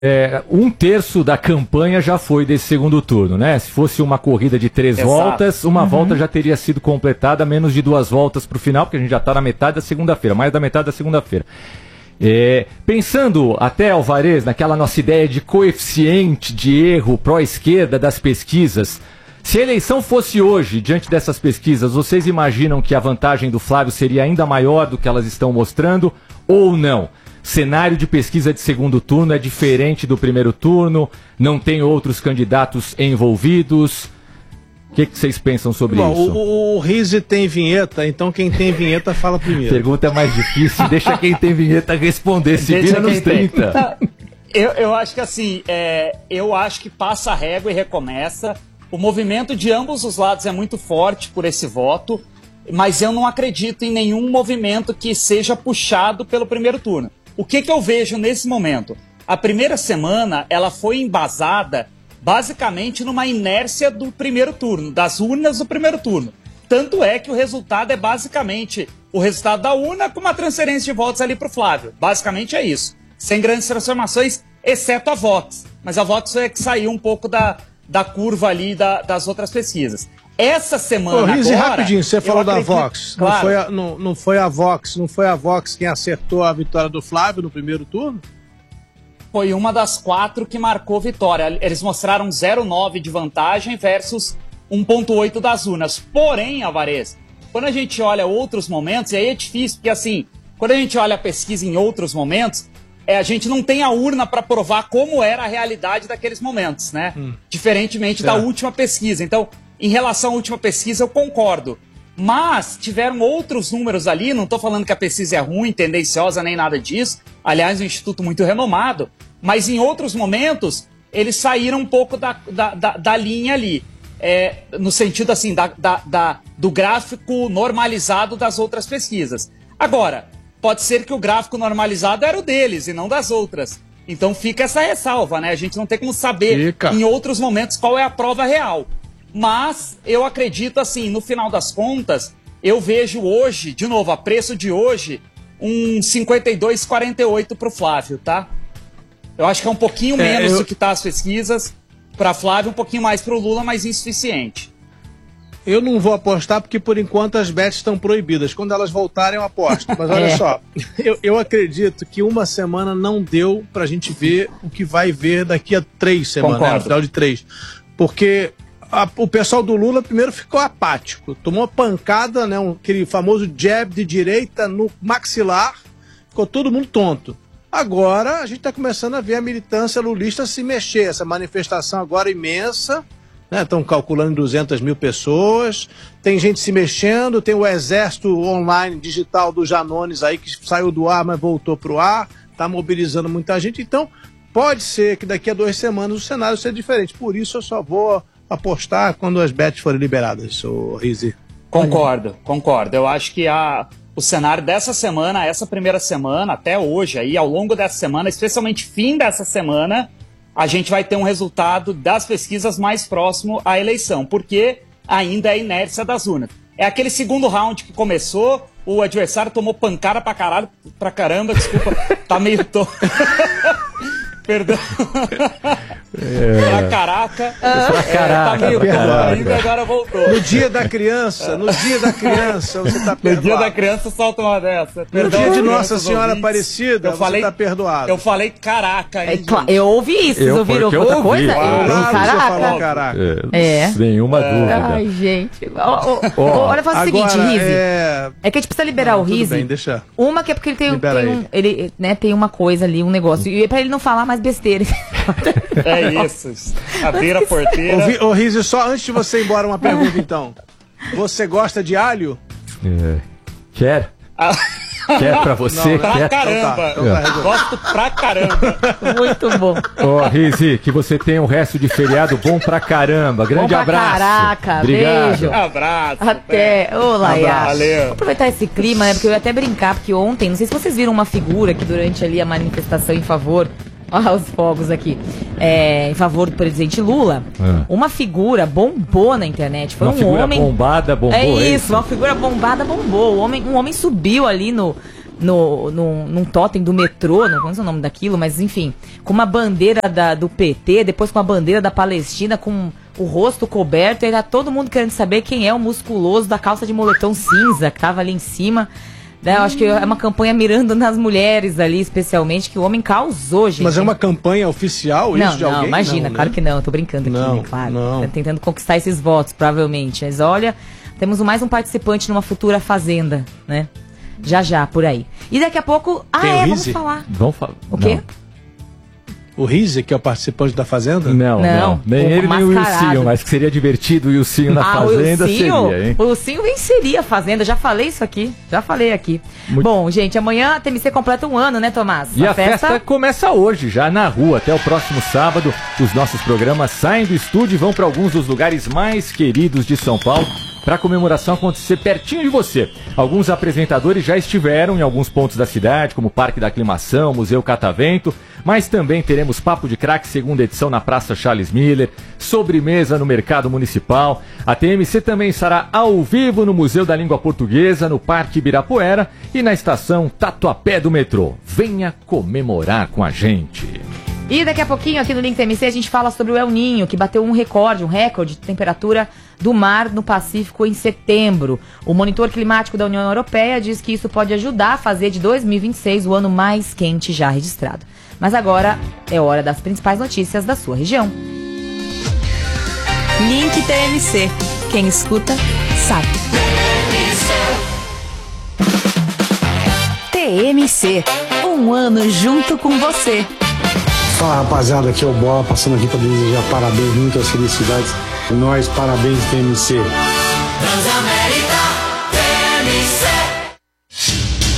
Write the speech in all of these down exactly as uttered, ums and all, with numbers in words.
É, um terço da campanha já foi desse segundo turno, né? Se fosse uma corrida de três Exato. voltas, uma Uhum. volta já teria sido completada, menos de duas voltas para o final, porque a gente já está na metade da segunda-feira, mais da metade da segunda-feira. É, pensando até, Alvarez, naquela nossa ideia de coeficiente de erro pró-esquerda das pesquisas, se a eleição fosse hoje, diante dessas pesquisas, vocês imaginam que a vantagem do Flávio seria ainda maior do que elas estão mostrando ou não? Cenário de pesquisa de segundo turno é diferente do primeiro turno, não tem outros candidatos envolvidos. O que, que vocês pensam sobre Bom, isso? O, o Rizzi tem vinheta, então quem tem vinheta fala primeiro. Pergunta mais difícil, deixa quem tem vinheta responder, se Deixa vira nos quem tem. trinta. Eu, eu acho que assim, é, eu acho que passa a régua e recomeça. O movimento de ambos os lados é muito forte por esse voto, mas eu não acredito em nenhum movimento que seja puxado pelo primeiro turno. O que, que eu vejo nesse momento? A primeira semana, ela foi embasada basicamente numa inércia do primeiro turno, das urnas do primeiro turno. Tanto é que o resultado é basicamente o resultado da urna com uma transferência de votos ali para o Flávio. Basicamente é isso. Sem grandes transformações, exceto a Vox. Mas a Vox é que saiu um pouco da, da curva ali da, das outras pesquisas. Essa semana Ô, Rizzi, agora... rapidinho, você falou da acredito, Vox. claro. Não, foi a, não, não foi a Vox, não foi a Vox quem acertou a vitória do Flávio no primeiro turno? Foi uma das quatro que marcou vitória. Eles mostraram zero vírgula nove de vantagem versus um vírgula oito das urnas. Porém, Alvarez, quando a gente olha outros momentos, e aí é difícil, porque assim, quando a gente olha a pesquisa em outros momentos, é, a gente não tem a urna para provar como era a realidade daqueles momentos, né? Hum. Diferentemente certo. da última pesquisa. Então, em relação à última pesquisa, eu concordo. Mas tiveram outros números ali, não estou falando que a pesquisa é ruim, tendenciosa, nem nada disso. Aliás, um instituto muito renomado. Mas em outros momentos, eles saíram um pouco da, da, da, da linha ali. É, no sentido assim, da, da, da, do gráfico normalizado das outras pesquisas. Agora, pode ser que o gráfico normalizado era o deles e não das outras. Então fica essa ressalva, né? A gente não tem como saber fica. em outros momentos qual é a prova real. Mas eu acredito assim, no final das contas, eu vejo hoje, de novo, a preço de hoje, um cinquenta e dois a quarenta e oito pro Flávio, tá? Eu acho que é um pouquinho menos é, eu... do que tá as pesquisas para Flávio, um pouquinho mais pro Lula, mas insuficiente. Eu não vou apostar porque, por enquanto, as bets estão proibidas. Quando elas voltarem, eu aposto. Mas olha é. só, eu, eu acredito que uma semana não deu pra gente ver o que vai ver daqui a três semanas, né, no final de três. Porque a, o pessoal do Lula primeiro ficou apático. Tomou uma pancada, né, um, aquele famoso jab de direita no maxilar. Ficou todo mundo tonto. Agora, a gente está começando a ver a militância lulista se mexer. Essa manifestação agora imensa. Estão né, calculando duzentas mil pessoas, tem gente se mexendo, tem o exército online digital do Janones aí que saiu do ar, mas voltou para o ar, está mobilizando muita gente. Então, pode ser que daqui a duas semanas o cenário seja diferente. Por isso, eu só vou apostar quando as bets forem liberadas, o Rizzi. Concordo, concordo. Eu acho que a, o cenário dessa semana, essa primeira semana, até hoje, aí, ao longo dessa semana, especialmente fim dessa semana, a gente vai ter um resultado das pesquisas mais próximo à eleição, porque ainda é a inércia das urnas. É aquele segundo round que começou, o adversário tomou pancada pra caralho, pra caramba, desculpa, tá meio to... Perdão. É. Pra caraca. Ah. Pra caraca. É, tá meio perdoado. ainda, agora voltou. No dia da criança, no dia da criança, você tá perdoado. No dia da criança, solta uma dessa. Perdão, no dia de Nossa Senhora Aparecida, eu falei, você tá perdoado. Eu falei caraca, hein, é, eu ouvi isso, vocês eu, ouviram outra ouvi. coisa? Ah, eu ouvi caraca. caraca. É, é. Sem nenhuma é. dúvida. Ai, gente. Ó, ó, ó, olha, faz o seguinte, Rizzi. É... é que a gente precisa liberar não, o Rizzi. Bem, deixa. Uma que é porque ele tem, tem, um, ele, né, tem uma coisa ali, um negócio. E é pra ele não falar mais besteira. É isso. Abrir a porteira. Ô, Rizzi, só antes de você ir embora, uma pergunta então. Você gosta de alho? É. Quer? Ah. Quer pra você? Não, pra quer? caramba. Então tá, então tá. Gosto pra caramba. Muito bom. Ó, oh, Rizzi, que você tenha um resto de feriado bom pra caramba. Grande bom pra abraço. Caraca, obrigado. Beijo. Abraço. Até. Ô, Laia. Valeu. Vou aproveitar esse clima, né? Porque eu ia até brincar, porque ontem, não sei se vocês viram uma figura que durante ali a manifestação em favor. Olha os fogos aqui. É, em favor do presidente Lula. É. Uma figura bombou na internet. Foi uma um figura homem. bombada bombou. É isso, é uma figura bombada bombou. O homem, um homem subiu ali no, no, no, num totem do metrô, não sei o nome daquilo, mas enfim, com uma bandeira da, do P T, depois com a bandeira da Palestina, com o rosto coberto, e aí tá todo mundo querendo saber quem é o musculoso da calça de moletom cinza, que tava ali em cima. Né? Eu acho que é uma campanha mirando nas mulheres ali, especialmente, que o homem causou, gente. Mas é uma campanha oficial isso não, de não, alguém? Imagina, não, claro né? que não, eu tô brincando aqui, não, né, claro. Não. Tá tentando conquistar esses votos, provavelmente. Mas olha, temos mais um participante numa futura fazenda, né? Já já, por aí. E daqui a pouco... Ah, Tem é, o vamos Rizzi? falar. Vamos falar. O quê? Não. O Rizzi, que é o participante da Fazenda? Não, não. Não, Nem o ele, nem o mascarado. Wilsinho, mas que seria divertido o Wilsinho na Ah, Fazenda o Wilsinho, seria, hein? o Wilsinho venceria a Fazenda, já falei isso aqui, já falei aqui. Muito- Bom, gente, amanhã a T M C completa um ano, né, Tomás? E a festa... começa hoje, já na rua, até o próximo sábado. Os nossos programas saem do estúdio e vão para alguns dos lugares mais queridos de São Paulo, para a comemoração acontecer pertinho de você. Alguns apresentadores já estiveram em alguns pontos da cidade, como o Parque da Aclimação, Museu Catavento, mas também teremos Papo de Craque, segunda edição na Praça Charles Miller, sobremesa no Mercado Municipal. A T M C também estará ao vivo no Museu da Língua Portuguesa, no Parque Ibirapuera e na estação Tatuapé do metrô. Venha comemorar com a gente. E daqui a pouquinho, aqui no Link T M C, a gente fala sobre o El Ninho, que bateu um recorde, um recorde de temperatura do mar no Pacífico em setembro. O monitor climático da União Europeia diz que isso pode ajudar a fazer de dois mil e vinte e seis o ano mais quente já registrado. Mas agora é hora das principais notícias da sua região. Link T M C. Quem escuta, sabe. T M C. Um ano junto com você. Fala, rapaziada, aqui é o Bola, passando aqui para desejar parabéns, muitas felicidades. Nós, parabéns, T M C. Transamérica T M C.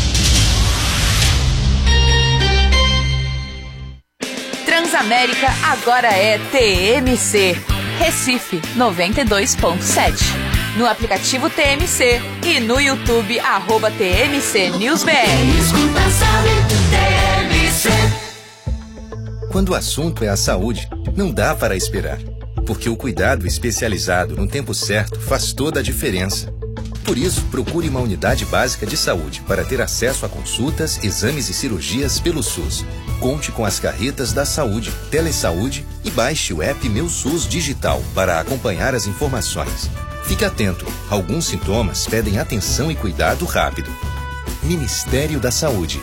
Transamérica agora é T M C. Recife noventa e dois ponto sete. No aplicativo T M C e no YouTube, arroba T M C News B R. Escuta, sabe, T M C. Quando o assunto é a saúde, não dá para esperar, porque o cuidado especializado no tempo certo faz toda a diferença. Por isso, procure uma unidade básica de saúde para ter acesso a consultas, exames e cirurgias pelo SUS. Conte com as carretas da saúde, Telesaúde e baixe o app Meu SUS Digital para acompanhar as informações. Fique atento, alguns sintomas pedem atenção e cuidado rápido. Ministério da Saúde.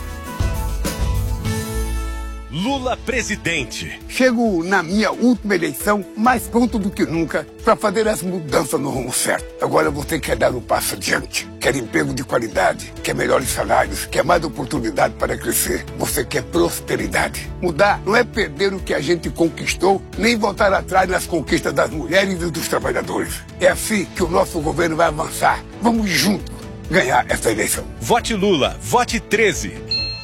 Lula presidente. Chego na minha última eleição mais pronto do que nunca para fazer as mudanças no rumo certo. Agora você quer dar um passo adiante, quer emprego de qualidade, quer melhores salários, quer mais oportunidade para crescer. Você quer prosperidade. Mudar não é perder o que a gente conquistou, nem voltar atrás nas conquistas das mulheres e dos trabalhadores. É assim que o nosso governo vai avançar. Vamos juntos ganhar essa eleição. Vote Lula, vote treze.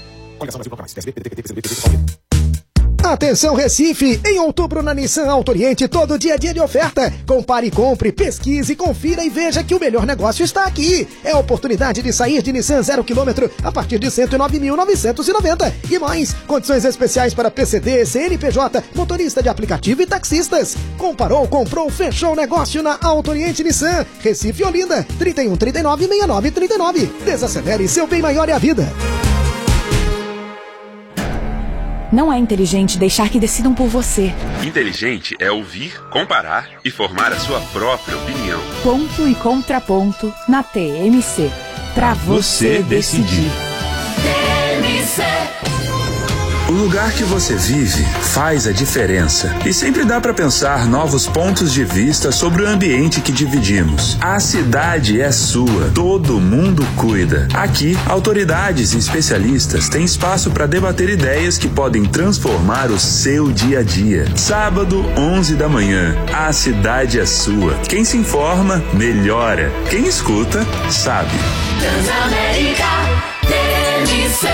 Atenção Recife, em outubro na Nissan Auto Oriente, todo dia é dia de oferta. Compare, compre, pesquise, confira e veja que o melhor negócio está aqui. É a oportunidade de sair de Nissan zero quilômetro a partir de cento e nove mil novecentos e noventa. E mais, condições especiais para P C D, C N P J, motorista de aplicativo e taxistas. Comparou, comprou, fechou o negócio na Auto Oriente Nissan. Recife e Olinda, trinta e um, trinta e nove, sessenta e nove, trinta e nove. Desacelere, seu bem maior é a vida. Não é inteligente deixar que decidam por você. Inteligente é ouvir, comparar e formar a sua própria opinião. Ponto e contraponto na T M C. Pra você decidir. T M C. O lugar que você vive faz a diferença. E sempre dá para pensar novos pontos de vista sobre o ambiente que dividimos. A cidade é sua, todo mundo cuida. Aqui, autoridades e especialistas têm espaço para debater ideias que podem transformar o seu dia a dia. Sábado, onze da manhã. A cidade é sua. Quem se informa, melhora. Quem escuta, sabe. Transamérica T M C.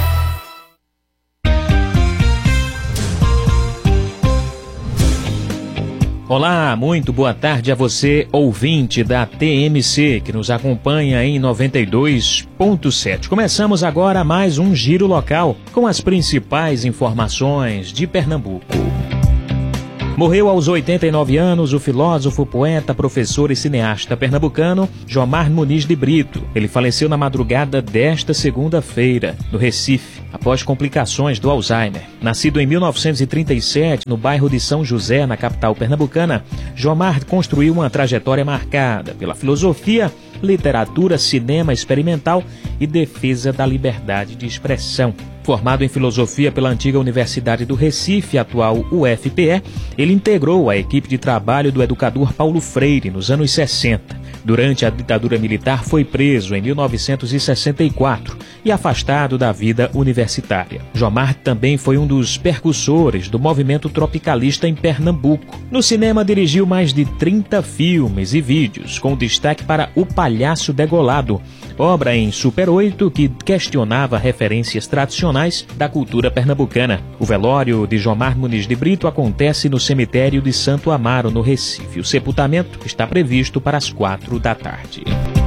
Olá, muito boa tarde a você, ouvinte da T M C, que nos acompanha em noventa e dois ponto sete. Começamos agora mais um giro local com as principais informações de Pernambuco. Morreu aos oitenta e nove anos o filósofo, poeta, professor e cineasta pernambucano Jomar Muniz de Brito. Ele faleceu na madrugada desta segunda-feira, no Recife, após complicações do Alzheimer. Nascido em mil novecentos e trinta e sete, no bairro de São José, na capital pernambucana, Jomar construiu uma trajetória marcada pela filosofia, literatura, cinema experimental e defesa da liberdade de expressão. Formado em filosofia pela antiga Universidade do Recife, atual U F P E, ele integrou a equipe de trabalho do educador Paulo Freire nos anos sessenta. Durante a ditadura militar, foi preso em mil novecentos e sessenta e quatro e afastado da vida universitária. Jomar também foi um dos percussores do movimento tropicalista em Pernambuco. No cinema, dirigiu mais de trinta filmes e vídeos, com destaque para O Palhaço Degolado, obra em Super oito que questionava referências tradicionais da cultura pernambucana. O velório de Jomar Muniz de Brito acontece no cemitério de Santo Amaro, no Recife. O sepultamento está previsto para as quatro da tarde.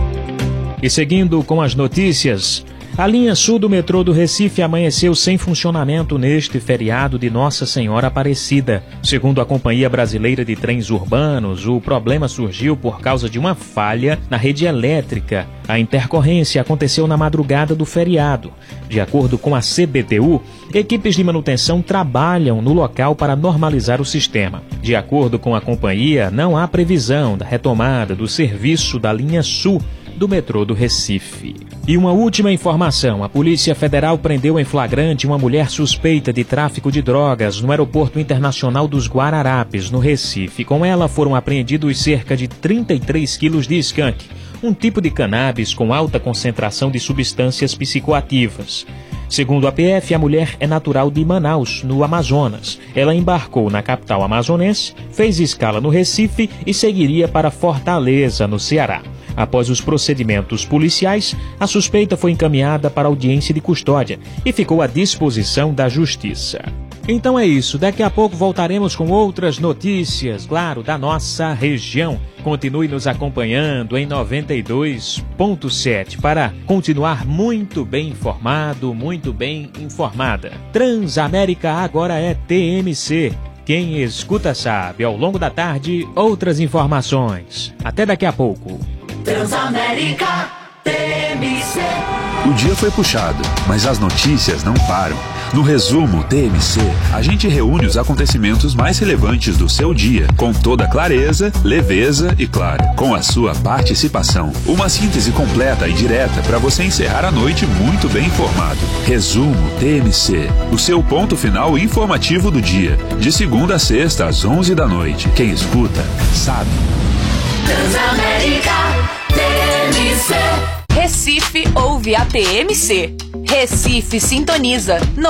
E seguindo com as notícias, a linha sul do metrô do Recife amanheceu sem funcionamento neste feriado de Nossa Senhora Aparecida. Segundo a Companhia Brasileira de Trens Urbanos, o problema surgiu por causa de uma falha na rede elétrica. A intercorrência aconteceu na madrugada do feriado. De acordo com a C B T U, equipes de manutenção trabalham no local para normalizar o sistema. De acordo com a companhia, não há previsão da retomada do serviço da linha sul do metrô do Recife. E uma última informação: a Polícia Federal prendeu em flagrante uma mulher suspeita de tráfico de drogas no Aeroporto Internacional dos Guararapes, no Recife. Com ela foram apreendidos cerca de trinta e três quilos de skunk, um tipo de cannabis com alta concentração de substâncias psicoativas. Segundo a P F, a mulher é natural de Manaus, no Amazonas. Ela embarcou na capital amazonense, fez escala no Recife e seguiria para Fortaleza, no Ceará. Após os procedimentos policiais, a suspeita foi encaminhada para audiência de custódia e ficou à disposição da Justiça. Então é isso, daqui a pouco voltaremos com outras notícias, claro, da nossa região. Continue nos acompanhando em noventa e dois ponto sete para continuar muito bem informado, muito bem informada. Transamérica agora é T M C. Quem escuta sabe. Ao longo da tarde, outras informações. Até daqui a pouco. Transamérica T M C. O dia foi puxado, mas as notícias não param. No resumo T M C, a gente reúne os acontecimentos mais relevantes do seu dia, com toda clareza, leveza e, claro, com a sua participação. Uma síntese completa e direta para você encerrar a noite muito bem informado. Resumo T M C, o seu ponto final informativo do dia, de segunda a sexta às onze da noite. Quem escuta, sabe. Transamérica T M C. Recife ouve a T M C. Recife sintoniza